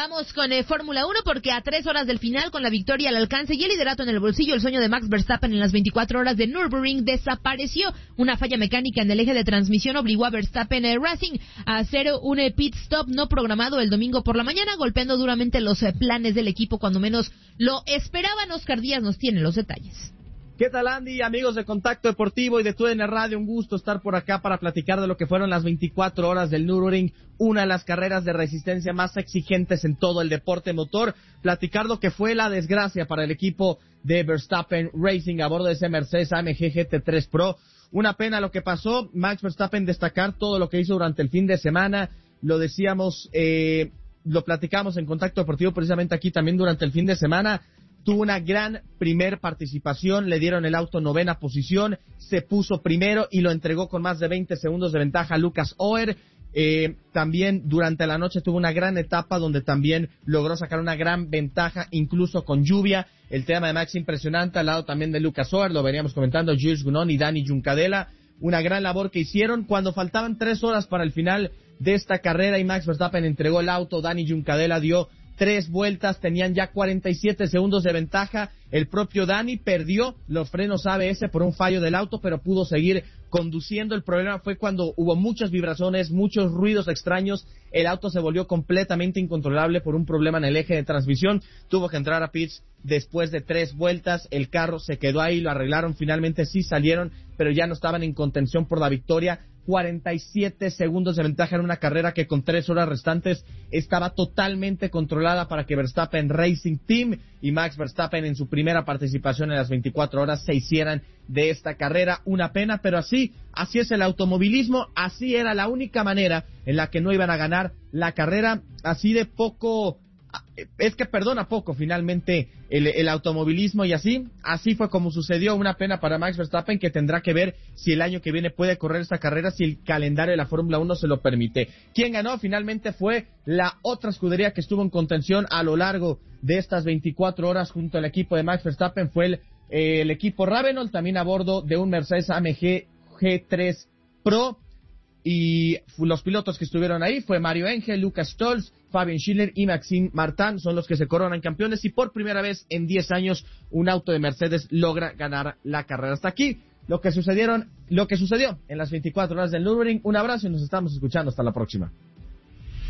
Vamos con Fórmula 1 porque a 3 horas del final, con la victoria al alcance y el liderato en el bolsillo, el sueño de Max Verstappen en las 24 horas de Nürburgring desapareció. Una falla mecánica en el eje de transmisión obligó a Verstappen Racing a hacer un pit stop no programado el domingo por la mañana, golpeando duramente los planes del equipo cuando menos lo esperaban. Oscar Díaz nos tiene los detalles. ¿Qué tal, Andy? Amigos de Contacto Deportivo y de TUDN Radio, un gusto estar por acá para platicar de lo que fueron las 24 horas del Nürburgring, una de las carreras de resistencia más exigentes en todo el deporte motor, platicar lo que fue la desgracia para el equipo de Verstappen Racing a bordo de ese Mercedes AMG GT3 Pro. Una pena lo que pasó. Max Verstappen, destacar todo lo que hizo durante el fin de semana, lo decíamos, lo platicamos en Contacto Deportivo precisamente aquí también durante el fin de semana. Tuvo una gran primer participación, le dieron el auto 9ª posición, se puso primero y lo entregó con más de 20 segundos de ventaja a Lucas Oer. También durante la noche tuvo una gran etapa donde también logró sacar una gran ventaja, incluso con lluvia. El tema de Max impresionante, al lado también de Lucas Oer, lo veníamos comentando, Jules Gunón y Dani Juncadella. Una gran labor que hicieron cuando faltaban 3 horas para el final de esta carrera y Max Verstappen entregó el auto. Dani Juncadella dio 3 vueltas, tenían ya 47 segundos de ventaja. El propio Dani perdió los frenos ABS por un fallo del auto, pero pudo seguir conduciendo. El problema fue cuando hubo muchas vibraciones, muchos ruidos extraños. El auto se volvió completamente incontrolable por un problema en el eje de transmisión. Tuvo que entrar a pits después de 3 vueltas. El carro se quedó ahí, lo arreglaron. Finalmente sí salieron, pero ya no estaban en contención por la victoria. 47 segundos de ventaja en una carrera que con 3 horas restantes estaba totalmente controlada para que Verstappen Racing Team y Max Verstappen en su primera participación en las 24 horas se hicieran de esta carrera. Una pena, pero así es el automovilismo, así era la única manera en la que no iban a ganar la carrera, así de poco, es que perdona poco finalmente el automovilismo y así fue como sucedió. Una pena para Max Verstappen, que tendrá que ver si el año que viene puede correr esta carrera, si el calendario de la Fórmula 1 se lo permite. Quien ganó finalmente fue la otra escudería que estuvo en contención a lo largo de estas 24 horas junto al equipo de Max Verstappen, fue el equipo Ravenol, también a bordo de un Mercedes AMG G3 Pro. Y los pilotos que estuvieron ahí fue Mario Engel, Lucas Stolz, Fabian Schiller y Maxime Martin, son los que se coronan campeones y por primera vez en 10 años un auto de Mercedes logra ganar la carrera. Hasta aquí lo que sucedió en las 24 horas del Nürburgring. Un abrazo y nos estamos escuchando hasta la próxima.